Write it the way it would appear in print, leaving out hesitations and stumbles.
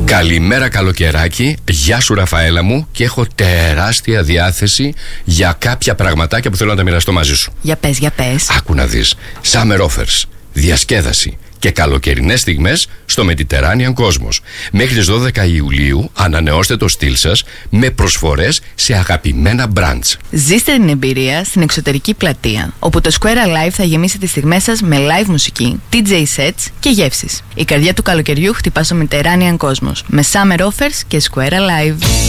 Καλημέρα καλοκαιράκι, γεια σου Ραφαέλα μου, και έχω τεράστια διάθεση για κάποια πραγματάκια που θέλω να τα μοιραστώ μαζί σου. Για πες. Άκου να δεις, Summer Offers, διασκέδαση και καλοκαιρινές στιγμές στο Mediterranean Cosmos. Μέχρι τις 12 Ιουλίου ανανεώστε το στυλ σας με προσφορές σε αγαπημένα brands. Ζήστε την εμπειρία στην εξωτερική πλατεία, όπου το Square Alive θα γεμίσει τις στιγμές σας με live μουσική, DJ sets και γεύσεις. Η καρδιά του καλοκαιριού χτυπά στο Mediterranean Cosmos με Summer Offers και Square Alive.